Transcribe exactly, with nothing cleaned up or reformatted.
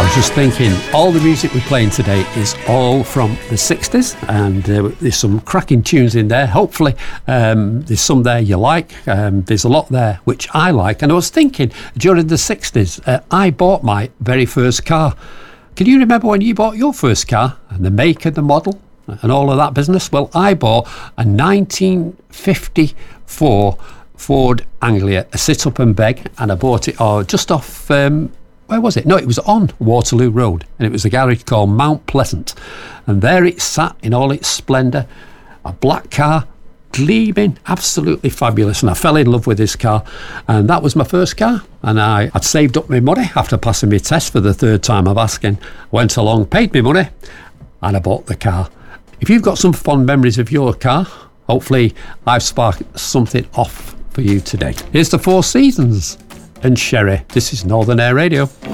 was just thinking, all the music we're playing today is all from the sixties, and uh, there's some cracking tunes in there. Hopefully um, there's some there you like. Um, there's a lot there which I like. And I was thinking, during the sixties, uh, I bought my very first car. Can you remember when you bought your first car, and the make and the model and all of that business? Well, I bought a nineteen fifty-four Ford Anglia, a sit-up and beg, and I bought it oh, just off... Um, Where was it? No, it was on Waterloo Road, and it was a garage called Mount Pleasant. And there it sat in all its splendour, a black car, gleaming, absolutely fabulous. And I fell in love with this car, and that was my first car. And I had saved up my money after passing my test for the third time of asking. Went along, paid my money, and I bought the car. If you've got some fond memories of your car, hopefully I've sparked something off for you today. Here's the Four Seasons and Sherry. This is Northern Air Radio.